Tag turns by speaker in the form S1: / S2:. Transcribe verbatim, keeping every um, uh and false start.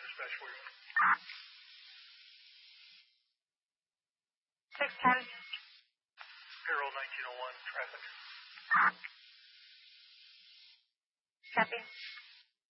S1: dispatch for you.
S2: six ten.
S1: Payroll nineteen oh one, traffic.